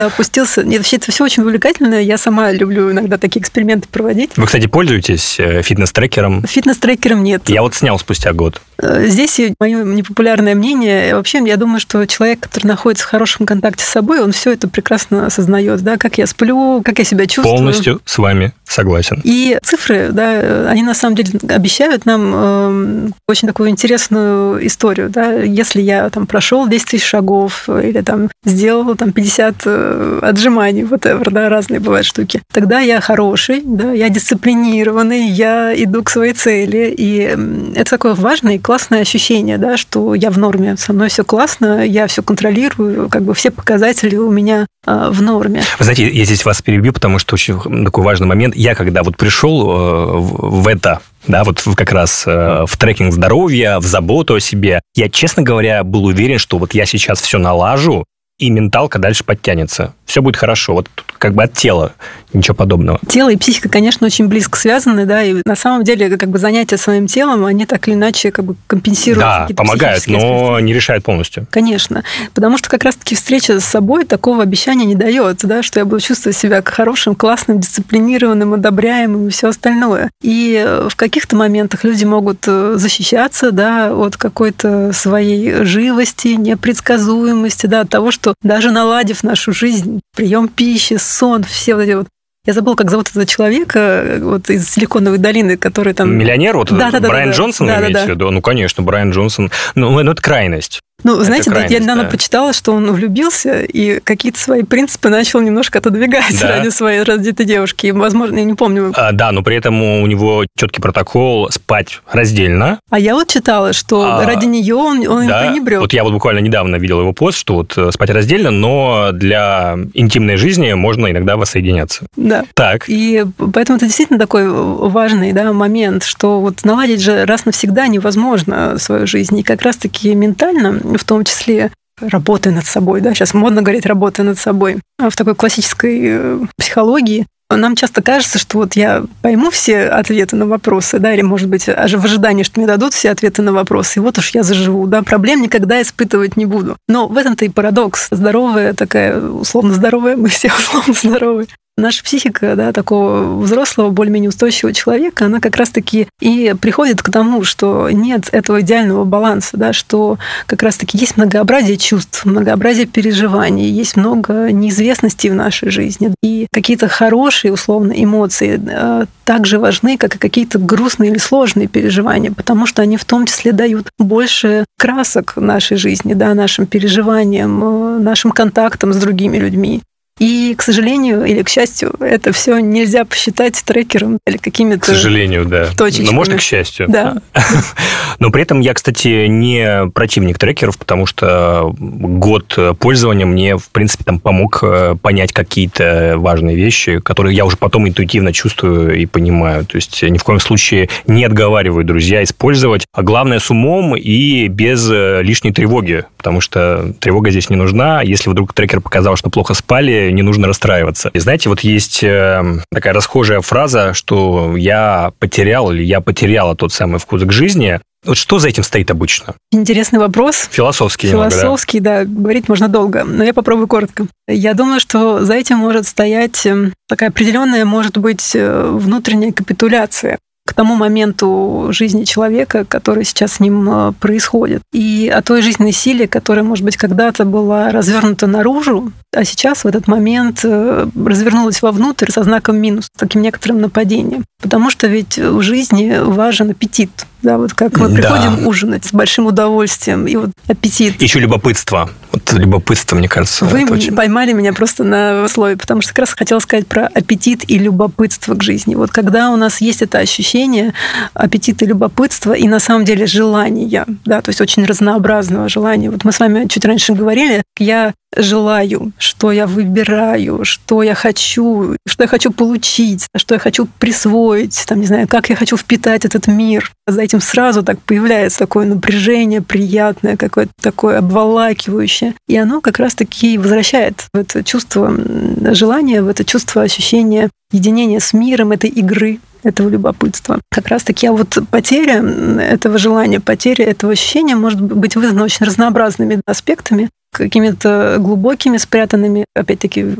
опустился. Нет, вообще это все очень увлекательно. Я сама люблю иногда такие эксперименты проводить. Вы, кстати, пользуетесь фитнес-трекером? Фитнес-трекером нет. Я вот снял спустя год. Здесь мое непопулярное мнение. Вообще, я думаю, что человек, который находится в хорошем контакте с собой, он все это прекрасно осознает, да, как я сплю, как я себя чувствую. Полностью с вами согласен. И цифры, да, они на самом деле обещают нам очень такую интересную историю, да. Если я там прошел 10 тысяч шагов или там сделал там 50 отжиманий, whatever, да, разные бывают штуки, тогда я хороший, да, я дисциплинированный, я иду к своей цели, и это такое важное и классное ощущение, да, что я в норме, со мной все классно, я все контролирую, как бы все показатели у меня в норме. Вы знаете, я здесь вас перебью, потому что очень такой важный момент. Я когда вот пришел в это, да, вот как раз в трекинг здоровья, в заботу о себе, я, честно говоря, был уверен, что вот я сейчас все налажу, и менталка дальше подтянется. Все будет хорошо. Вот тут как бы от тела ничего подобного. Тело и психика, конечно, очень близко связаны, да, и на самом деле как бы занятия своим телом, они так или иначе как бы компенсируют. Да, помогают, но не решают полностью. Конечно, потому что как раз-таки встреча с собой такого обещания не дает, да, что я буду чувствовать себя хорошим, классным, дисциплинированным, одобряемым и все остальное. И в каких-то моментах люди могут защищаться, да, от какой-то своей живости, непредсказуемости, да, от того, что даже наладив нашу жизнь, прием пищи, сон, все вот эти вот. Я забыла, как зовут этого человека вот из Силиконовой долины, который там... Миллионер? Вот Брайан Джонсон, вы имеете в виду? Ну, конечно, Брайан Джонсон. Ну, это крайность. Ну, знаете, я недавно почитала, что он влюбился и какие-то свои принципы начал немножко отодвигать ради своей раздетой девушки. И, возможно, я не помню. Да, но при этом у него четкий протокол спать раздельно. А я вот читала, что ради нее он им пренебрег. Вот я вот буквально недавно видел его пост, что вот спать раздельно, но для интимной жизни можно иногда воссоединяться. Да. Так. И поэтому это действительно такой важный, да, момент, что вот наладить же раз навсегда невозможно свою жизнь. И как раз-таки ментально, в том числе работая над собой, да, сейчас модно говорить «работая над собой», в такой классической психологии нам часто кажется, что вот я пойму все ответы на вопросы, да, или, может быть, аж в ожидании, что мне дадут все ответы на вопросы, и вот уж я заживу, да, проблем никогда испытывать не буду. Но в этом-то и парадокс. Здоровая такая, условно здоровая, мы все условно здоровые. Наша психика, да, такого взрослого, более-менее устойчивого человека, она как раз-таки и приходит к тому, что нет этого идеального баланса, да, что как раз-таки есть многообразие чувств, многообразие переживаний, есть много неизвестностей в нашей жизни. И какие-то хорошие, условно, эмоции так же важны, как и какие-то грустные или сложные переживания, потому что они в том числе дают больше красок нашей жизни, да, нашим переживаниям, нашим контактам с другими людьми. И, к сожалению или к счастью, это все нельзя посчитать трекером или какими-то... К сожалению, да. Точечками. Но может и к счастью. Да. Но при этом я, кстати, не противник трекеров, потому что год пользования мне, в принципе, там помог понять какие-то важные вещи, которые я уже потом интуитивно чувствую и понимаю. То есть ни в коем случае не отговариваю, друзья, использовать. А главное, с умом и без лишней тревоги, потому что тревога здесь не нужна. Если вдруг трекер показал, что плохо спали, не нужно расстраиваться. И знаете, вот есть такая расхожая фраза, что я потерял или я потеряла тот самый вкус к жизни. Вот что за этим стоит обычно? Интересный вопрос. Философский немного, Философский, да. Говорить можно долго, но я попробую коротко. Я думаю, что за этим может стоять такая определенная, может быть, внутренняя капитуляция к тому моменту жизни человека, который сейчас с ним происходит. И о той жизненной силе, которая, может быть, когда-то была развернута наружу, а сейчас в этот момент развернулась вовнутрь со знаком минус, таким некоторым нападением. Потому что ведь в жизни важен аппетит. Да, вот как мы приходим ужинать с большим удовольствием, и вот аппетит. Еще любопытство. Вот любопытство, мне кажется. Вы поймали меня просто на слове, потому что как раз хотела сказать про аппетит и любопытство к жизни. Вот когда у нас есть это ощущение аппетита и любопытства, и на самом деле желания, да, то есть очень разнообразного желания. Вот мы с вами чуть раньше говорили, я желаю, что я выбираю, что я хочу получить, что я хочу присвоить, там, не знаю, как я хочу впитать этот мир. За этим сразу так появляется такое напряжение приятное, какое-то такое обволакивающее. И оно как раз-таки возвращает в это чувство желания, в это чувство ощущения единения с миром, этой игры, этого любопытства. Как раз-таки вот потеря этого желания, потеря этого ощущения может быть вызвана очень разнообразными аспектами. какими-то глубокими, спрятанными, опять-таки,